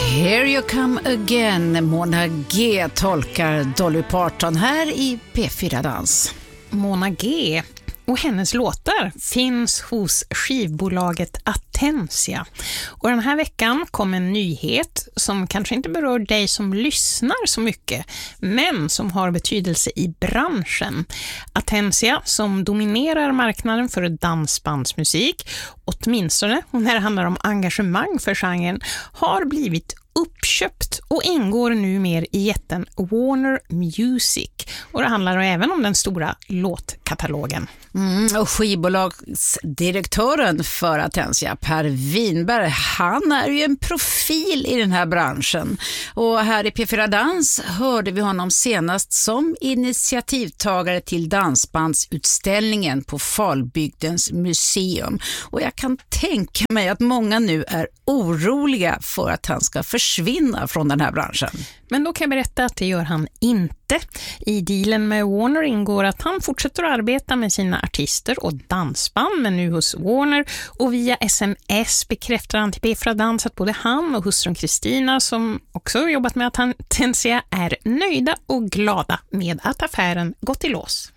Here you come again. Mona G tolkar Dolly Parton här i P4 Dans. Mona G och hennes låtar finns hos skivbolaget Atensia. Och den här veckan kom en nyhet som kanske inte berör dig som lyssnar så mycket, men som har betydelse i branschen. Atensia, som dominerar marknaden för dansbandsmusik, åtminstone när det handlar om engagemang för genren, har blivit uppköpt och ingår nu mer i jätten Warner Music. Och det handlar även om den stora låtkatalogen. Och skivbolagsdirektören för Atensia, Per Winberg, han är ju en profil i den här branschen. Och här i P4 Dans hörde vi honom senast som initiativtagare till dansbandsutställningen på Falbygdens museum. Och jag kan tänka mig att många nu är oroliga för att han ska försvinna från den här branschen. Men då kan jag berätta att det gör han inte. I dealen med Warner ingår att han fortsätter att arbeta med sina artister och dansband, men nu hos Warner. Och via SMS bekräftar han till P4 Dans att både han och hustrun Kristina, som också jobbat med Atensia, är nöjda och glada med att affären gått i lås.